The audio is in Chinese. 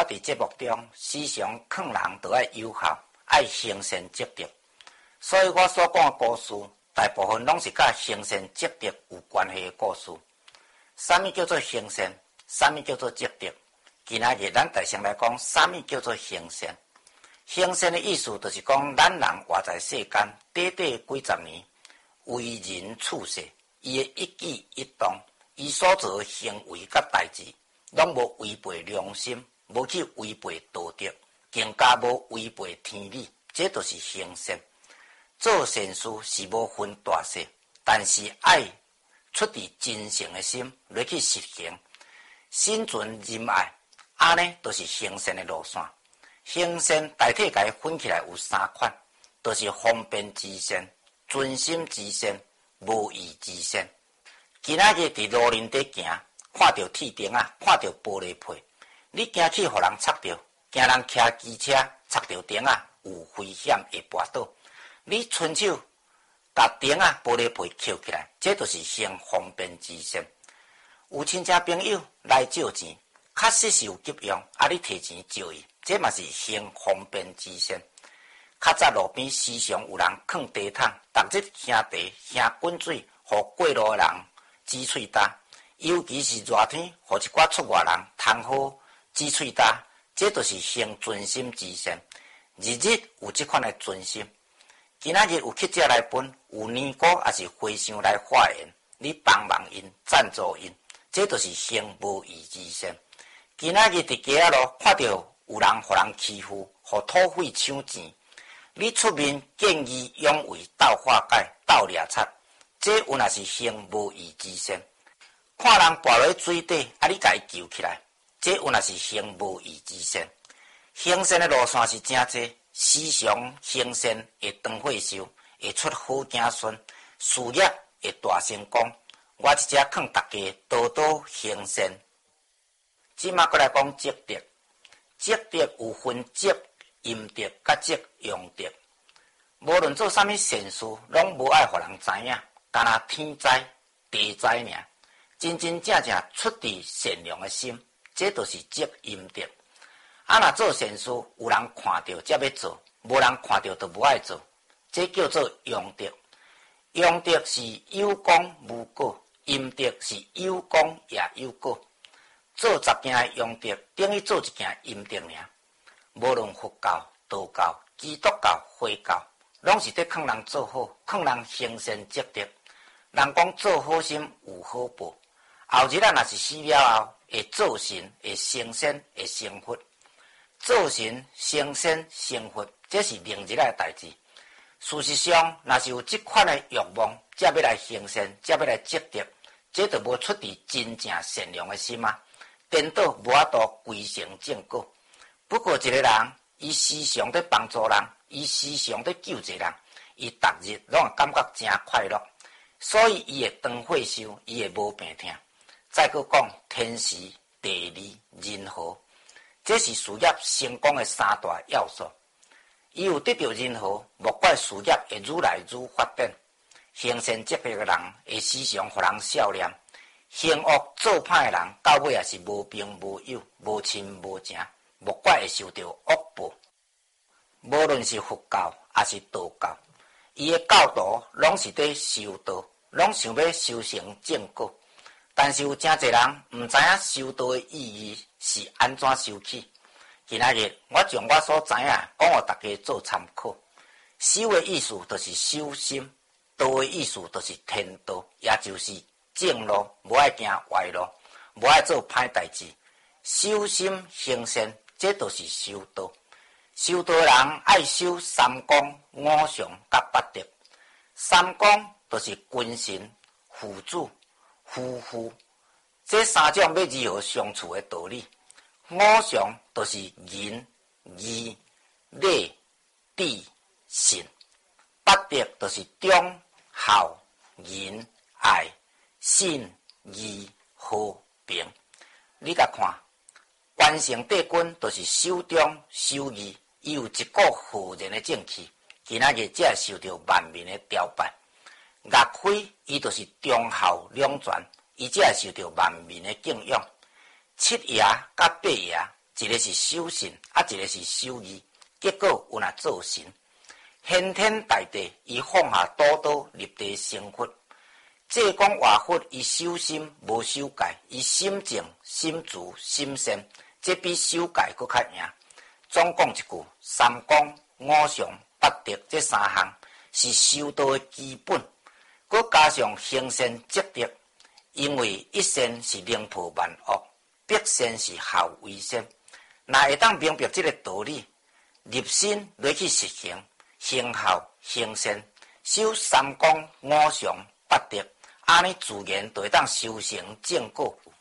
伫节目中时常劝人都要有效，爱行善积德。所以我所讲的故事，大部分拢是甲行善积德有关系的故事。什么叫做行善？什么叫做积德？今仔日咱大先来讲，什么叫做行善？行善的意思就是讲，咱人活在世间，短短几十年，为人处世，伊的一举一动，伊所做的行为甲代志，拢无违背良心，无去违背道德，更加无违背天理，这就是行善。做善事是无分大小，但是爱出自真诚的心来去实行，心存仁爱，安尼就是行善的路线。行善大体甲伊分起来有三款，就是方便之善、存心之善、无义之善。今仔日伫路林底行，看到铁钉啊，看到玻璃皮，你惊去互人插着，惊人骑机车插着钉啊，有危险会跋倒。你伸手把钉啊、玻璃皮捡起来，这就是行方便之善。有亲戚朋友来借钱，确实是有急用，你提钱借伊，这嘛是行方便之善。较早路边时常有人囥茶桶，逐日兄弟兄滚水，互过路的人挤喙焦。尤其是热天，互一寡出外人通好挤喙焦，这就是行存心之善。日日有这款的存心。今仔日有乞者来分，有年糕也是花箱来化缘，你帮忙因、赞助因，这就是行无义之善。今仔日伫街仔路看到有人互人欺负，互土匪抢钱，你出面见义勇为，斗化解、斗掠贼，这有若是行无义之善。看人跋落水底，你甲伊救起来，这有若是行无义之善。行善的路线是真济。时常行善会长岁寿，会出好子孙，事业会大成功。我一只劝大家多多行善。即马过来讲积德，积德有分积阴德甲积阳德。无论做啥物善事，拢无爱互人知影，干那天知地知尔。真真正正出自善良的心，这就是积阴德。若做善事，有人看到才要做，无人看到就无爱做，这叫做阳德。阳德是有功无果，阴德是有功也有果。做10件阳德，等于做1件阴德尔。无论佛教、道教、基督教、回教，拢是伫劝人做好，劝人行善积德。人讲做好心有好报，后日若是死了后，会做善，会成仙，会成佛。做善、成仙、成佛，这是另一个代志。事实上，若是有这款的欲望，才要来行善，才要来积德，这就无出自真正善良的心啊！颠倒无法度归成正果。不过一个人，伊时常在帮助人，伊时常在救济人，伊逐日拢会感觉真快乐，所以伊会长岁寿，伊会无病痛。再搁讲天时、地利、人和。这是事业成功的三大要素。伊有得到人和，莫怪事业会愈来愈发展。行善积德的人会时常互人笑脸，行恶做歹的人到尾也是无朋无友、无亲无情，莫怪会受到恶报。无论是佛教还是道教，伊的教导拢是在修道，拢想要修成正果。但是有真侪人毋知影修道的意义是安怎修起。今仔日我将我所知影讲互大家做参考。修的意思就是修心，道的意思就是天道，也就是正路，无爱行歪路，无爱做歹代志。修心行善，这就是修道。修道的人爱修三公、五常甲八德。三公就是君臣、父子、夫妇，这三种要如何相处的道理。五常就是仁、义、礼、智、信。八德就是忠、孝、仁、爱、信、义、和平。你甲看，关圣帝君就是守忠守义，伊有一个浩然的正气，今仔日才会受到万民的朝拜。岳飞伊就是忠孝两全，伊才会受到万民的敬仰。七爷甲八爷一个是守信，一个是守义，结果有若做神。先天大地，伊放下刀刀立地成佛。这讲活佛，伊守心无守戒，伊心静、心自、心善，这比守戒搁较赢。总讲一句，三光、五常、八德这三项是修道的基本，搁加上行善积德，因为一善是令破万恶，百善是孝为先。若会当明白这个道理，立心落去实行，行孝、行善、守三光、五常、八德，安尼自然就会当修成正果。